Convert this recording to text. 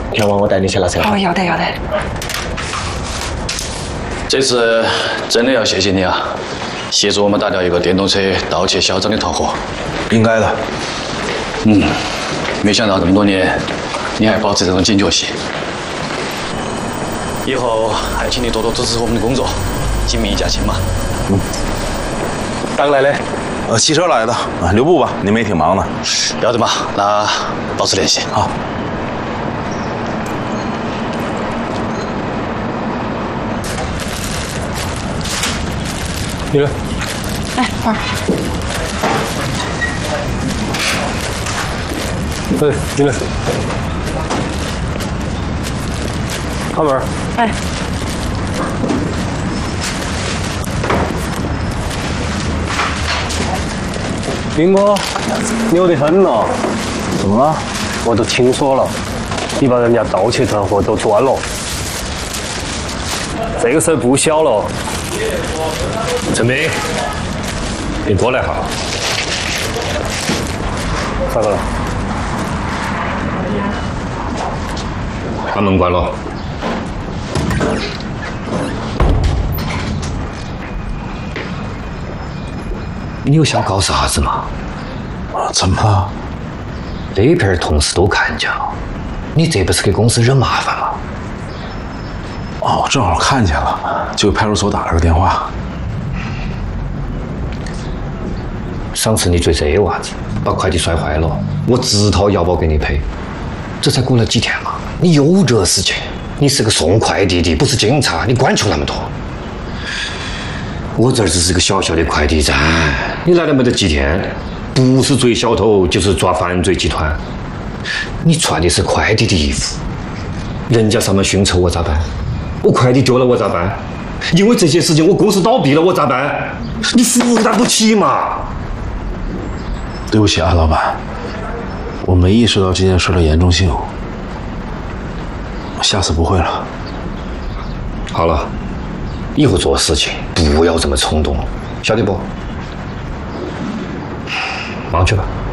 要么我带你去拿车。 哦，要得。 这次真的要谢谢你啊，协助我们打掉一个电动车盗窃销赃的团伙。 应该的。 没想到这么多年你还保持这种警觉性。以后还请你多多支持我们的工作，精密加轻嘛。 哪个来的？ 汽车来的，留步吧，你们也挺忙的。 要得嘛，那保持联系。 好。 你呢？ 哎，花儿。 哎，进来。开门。 哎。 兵哥，牛得很了。 怎么了？ 我都听说了，你把人家盗窃团伙都抓了，这个事儿不小了。 陈明，你过来哈。 咋个了？ 把门关了。你有想搞啥子嘛？ 怎么了？ 那边同事都看见了，你这不是给公司惹麻烦吗？ 哦，正好看见了，就给派出所打了个电话。 上次你追这娃子，把快递摔坏了，我直掏腰包给你赔。这才过了几天嘛，你又惹事情。你是个送快递的，不是警察，你管求那么多。我这儿只是个小小的快递站，你来了没得几天，不是追小偷就是抓犯罪集团。你穿的是快递的衣服，人家上门寻仇我咋办？我快递丢了我咋办？因为这些事情我公司倒闭了我咋办？你负担不起嘛？ 对不起啊，老板，我没意识到这件事的严重性，下次不会了。 好了，以后做事情不要这么冲动，晓得不？忙去吧。